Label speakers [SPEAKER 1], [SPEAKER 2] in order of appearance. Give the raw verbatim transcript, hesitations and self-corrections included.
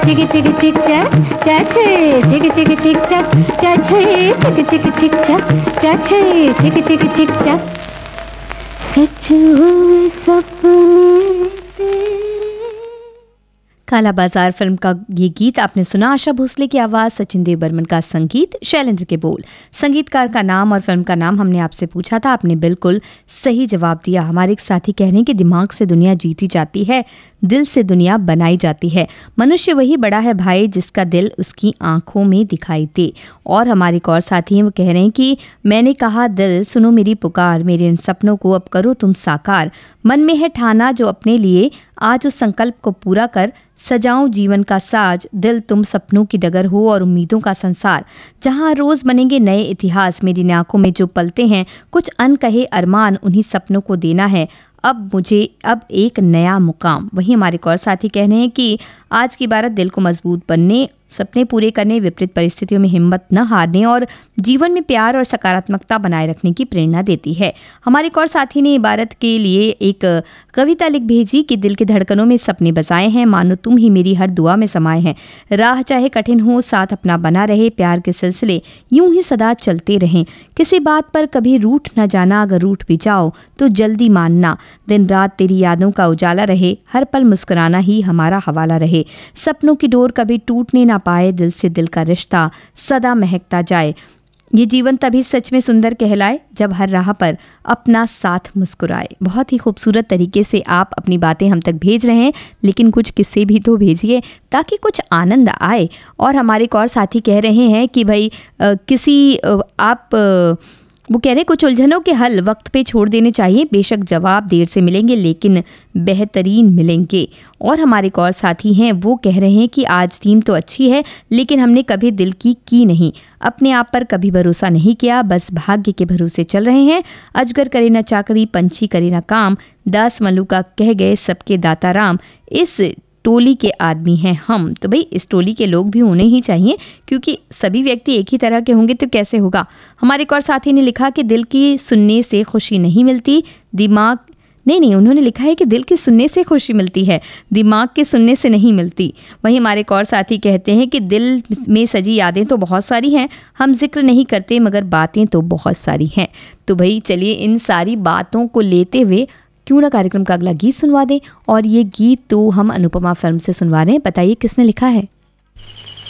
[SPEAKER 1] चिक चिक चिक चक चछे चिक चिक चिक चक चछे चिक चिक चिक चक चछे चिक चिक चिक चक सच हुए सपने काला बाजार फिल्म का ये गीत आपने सुना। आशा भोसले की आवाज़, सचिन देव बर्मन का संगीत, शैलेंद्र के बोल। संगीतकार का नाम और फिल्म का नाम हमने आपसे पूछा था, आपने बिल्कुल सही जवाब दिया। हमारे एक साथी कह रहे हैं कि दिमाग से दुनिया जीती जाती है, दिल से दुनिया बनाई जाती है। मनुष्य वही बड़ा है भाई जिसका दिल उसकी आंखों में दिखाई दे। और हमारे एक और साथी हैं, वो कह रहे हैं कि मैंने कहा दिल सुनो मेरी पुकार, मेरे इन सपनों को अब करो तुम साकार। मन में है ठाना जो अपने लिए, आज उस संकल्प को पूरा कर। सजाऊं जीवन का साज, दिल तुम सपनों की डगर हो और उम्मीदों का संसार। जहां रोज बनेंगे नए इतिहास, मेरी आंखों में जो पलते हैं कुछ अनकहे अरमान, उन्हीं सपनों को देना है अब मुझे अब एक नया मुकाम। वहीं हमारे एक और साथी कह रहे हैं कि आज की इबारत दिल को मजबूत बनने, सपने पूरे करने, विपरीत परिस्थितियों में हिम्मत न हारने और जीवन में प्यार और सकारात्मकता बनाए रखने की प्रेरणा देती है। हमारे एक और साथी ने इबारत के लिए एक कविता लिख भेजी कि दिल की धड़कनों में सपने बसाए हैं, मानो तुम ही मेरी हर दुआ में समाये हैं। राह चाहे कठिन हो, साथ अपना बना रहे, प्यार के सिलसिले यूं ही सदा चलते रहें। किसी बात पर कभी रूठ न जाना, अगर रूठ भी जाओ तो जल्दी मानना। दिन रात तेरी यादों का उजाला रहे, हर पल मुस्कुराना ही हमारा हवाला रहे। सपनों की डोर कभी टूटने ना पाए, दिल से दिल का रिश्ता सदा महकता जाए। ये जीवन तभी सच में सुंदर कहलाए जब हर राह पर अपना साथ मुस्कुराए। बहुत ही खूबसूरत तरीके से आप अपनी बातें हम तक भेज रहे हैं, लेकिन कुछ किस्से भी तो भेजिए ताकि कुछ आनंद आए। और हमारे एक और साथी कह रहे हैं कि भाई आ, किसी आ, आप आ, वो कह रहे हैं कुछ उलझनों के हल वक्त पे छोड़ देने चाहिए, बेशक जवाब देर से मिलेंगे लेकिन बेहतरीन मिलेंगे। और हमारे एक और साथी हैं, वो कह रहे हैं कि आज थीम तो अच्छी है लेकिन हमने कभी दिल की की नहीं, अपने आप पर कभी भरोसा नहीं किया, बस भाग्य के भरोसे चल रहे हैं। अजगर करे ना चाकरी, पंछी करे ना काम, दास मलुका कह गए सबके दाता राम। इस टोली के आदमी हैं हम। तो भाई इस टोली के लोग भी होने ही चाहिए, क्योंकि सभी व्यक्ति एक ही तरह के होंगे तो कैसे होगा। हमारे एक और साथी ने लिखा कि दिल की सुनने से खुशी नहीं मिलती, दिमाग नहीं नहीं उन्होंने लिखा है कि दिल के सुनने से खुशी मिलती है, दिमाग के सुनने से नहीं मिलती। वहीं हमारे एक और साथी कहते हैं कि दिल में सजी यादें तो बहुत सारी हैं, हम जिक्र नहीं करते मगर बातें तो बहुत सारी हैं। तो भाई चलिए इन सारी बातों को लेते हुए क्यों ना कार्यक्रम का अगला गीत सुनवा दें। और ये गीत तो हम अनुपमा फिल्म से सुनवा रहे हैं। बताइए किसने लिखा है।